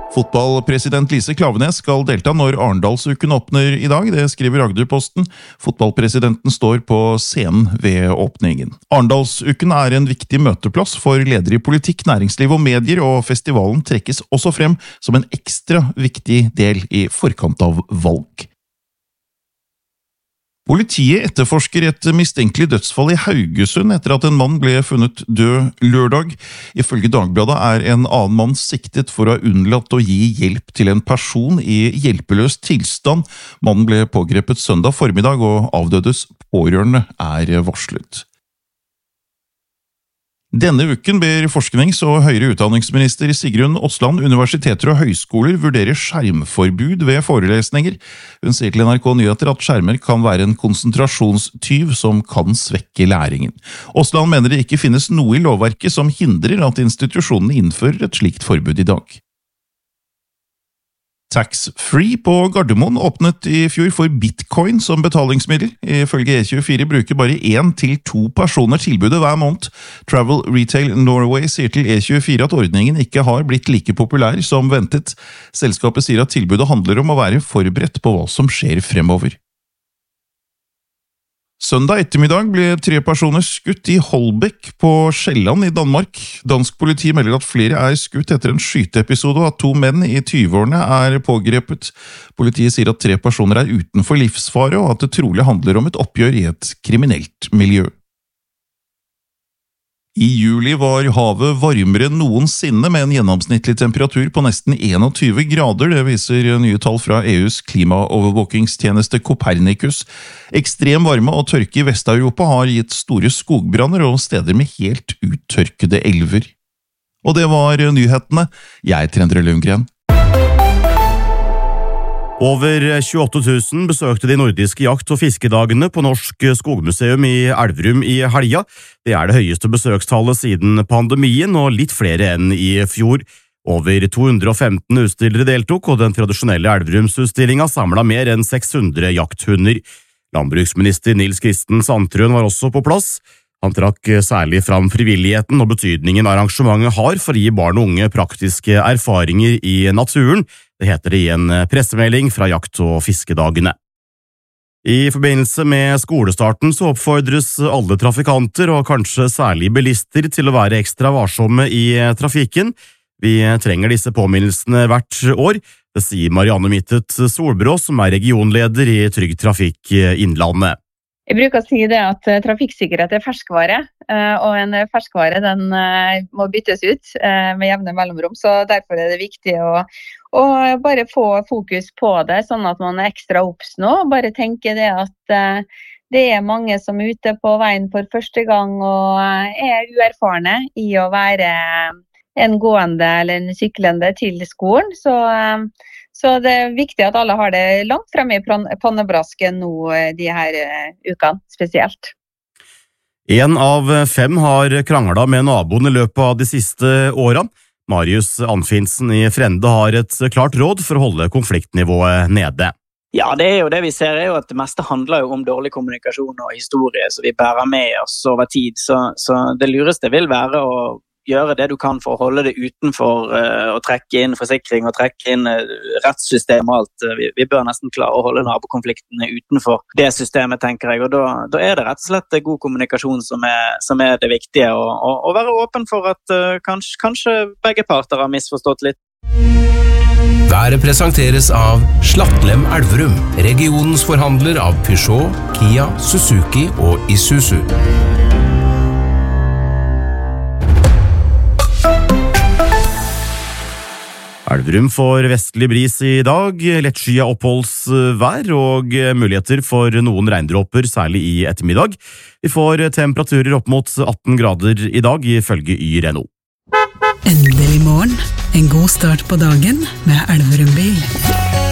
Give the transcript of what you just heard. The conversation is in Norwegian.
Fotballpresident Lise Klaveness skal delta når Arendalsuken åpner i dag, det skriver Agderposten. Fotballpresidenten står på scenen ved åpningen. Arendalsuken er en viktig møteplass for ledere i politikk, næringsliv og medier, og festivalen trekkes også frem som en ekstra viktig del i forkant av valg. Politiet etterforsker et mistenkelig dødsfall i Haugesund etter at en mann ble funnet død lørdag. Ifølge Dagbladet er en annen mann siktet for å ha unnlatt å gi hjelp til en person i hjelpeløs tilstand. Mannen ble pågrepet søndag formiddag, og avdødes pårørende er varslet. Denne uken ber forsknings- og høyere utdanningsminister Sigrun Osland universiteter og høyskoler vurdere skjermforbud ved forelesninger. Hun sier til NRK Nyheter at skjermer kan være en konsentrasjonstyv som kan svekke læringen. Osland mener det ikke finnes noe i lovverket som hindrer at institusjonene innfører et slikt forbud i dag. Tax-free på Gardermoen åpnet i fjor for bitcoin som betalingsmiddel. Ifølge E24 bruker bare 1 til 2 personer tilbudet hver måned. Travel Retail Norway sier til E24 at ordningen ikke har blitt like populær som ventet. Selskapet sier at tilbudet handler om å være forberedt på hva som skjer fremover. Søndag ettermiddag ble 3 personer skutt i Holbæk på Sjælland i Danmark. Dansk politi melder at flere er skutt etter en skyteepisode, og at 2 menn i 20-årene er pågrepet. Politiet sier at 3 personer er utenfor livsfare, og at det trolig handler om et oppgjør i et kriminelt miljø. I juli var havet varmere enn noensinne med en gjennomsnittlig temperatur på nesten 21 grader, det viser nye tall fra EUs klimaovervåkingstjeneste Copernicus. Ekstrem varme og tørke i Vest-Europa har gitt store skogbranner og steder med helt uttørkede elver. Og det var nyhetene. Jeg er Endre Lundgren. Over 28 000 besøkte de nordiske jakt- og fiskedagene på Norsk Skogmuseum i Elverum i helga. Det er det høyeste besøkstallet siden pandemien, og litt flere enn i fjor. Over 215 utstillere deltok, og den tradisjonelle Elverumsutstillingen samlet mer enn 600 jakthunder. Landbruksminister Nils Kristen Sandtrøen var også på plass. Han trakk særlig fram frivilligheten og betydningen arrangementet har for å gi barn og unge praktiske erfaringer i naturen. Det heter det i en pressemelding fra jakt- og fiskedagene. I forbindelse med skolestarten så oppfordres alle trafikanter, og kanskje særlig bilister, til å være ekstra varsomme i trafikken. Vi trenger disse påminnelsene hvert år, det sier Marianne Mittet Solbrå, som er regionleder i Trygg Trafikk Innlandet. Jeg bruker å si det at trafikksikkerhet er ferskvare, og en ferskvare den må byttes ut med jevne mellomrom, så derfor er det viktig å bare få fokus på det, sånn at man er ekstra obs nå. Bare tenke det at det er mange som er ute på veien for første gang og er uerfarne i å være en gående eller en syklende til skolen, så det er viktig at alle har det langt fremme i pannebrasken nå de her ukene spesielt. 1 av 5 har kranglet med naboen i løpet av de siste årene. Marius Anfinsen i Frende har et klart råd for å holde konfliktnivået nede. Ja, det er jo det vi ser, er jo at det meste handler jo om dårlig kommunikasjon og historie, så vi bærer med oss over tid. Så det lureste vil være å gjøre det du kan for å holde det utenfor, og trekke inn forsikring og trekke inn rettssystem og alt. Vi bør nesten klare å holde nabokonfliktene utenfor det systemet, tenker jeg. Og da er det rett og slett god kommunikasjon som er det viktige, og være åpen for at kanskje begge parter har misforstått litt. Været presenteres av Slattlem Elverum, regionens forhandler av Peugeot, Kia, Suzuki og Isuzu. Elverum får vestlig bris i dag, lettskyet oppholdsvær og muligheter for noen regndråper, særlig i ettermiddag. Vi får temperaturer opp mot 18 grader i dag, ifølge Yr.no. Endelig morgen, en god start på dagen med Elverum bil.